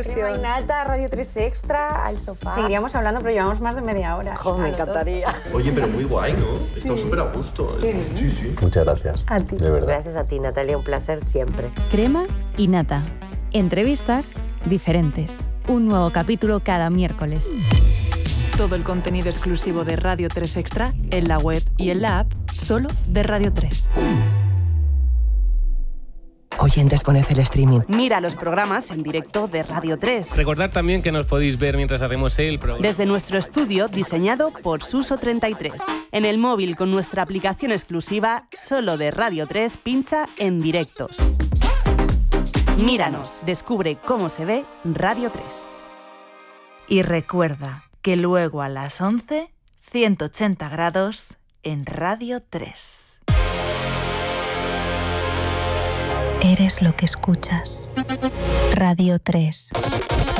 ilusión. Nata, Radio 3 Extra, al sofá. Seguiríamos hablando, pero llevamos más de media hora. Me encantaría. Oye, pero muy guay, ¿no? He estado súper a gusto. Sí, sí. Muchas gracias. A ti. De verdad. Gracias a ti, Natalia, un placer siempre. Crema y nata. Entrevistas diferentes. Un nuevo capítulo cada miércoles. Todo el contenido exclusivo de Radio 3 Extra en la web y en la app solo de Radio 3. Oyentes, poned el streaming. Mira los programas en directo de Radio 3. Recordad también que nos podéis ver mientras hacemos el programa. Desde nuestro estudio diseñado por Suso 33. En el móvil con nuestra aplicación exclusiva solo de Radio 3, pincha en directos. Míranos, descubre cómo se ve Radio 3. Y recuerda que luego a las 11, 180 grados en Radio 3. Eres lo que escuchas. Radio 3.